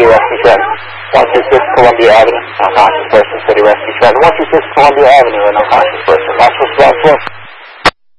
City Rescue 7. 126 Columbia Avenue, unconscious person, City Rescue 7. 126 Columbia Avenue, an unconscious person. Last whistle, last whistle.